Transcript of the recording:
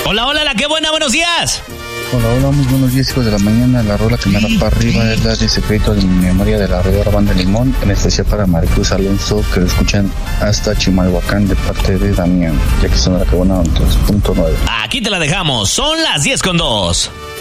Hola, hola, la que buena, buenos días. Hola, muy buenos días, hijos de la mañana. La rola que me da para arriba es la de Secreto de mi Memoria de la Arrolladora Banda Limón, en especial para Maricruz Alonso, que lo escuchan hasta Chimalhuacán de parte de Damián, ya que son la que buena 2.9. Aquí te la dejamos, son las 10:02.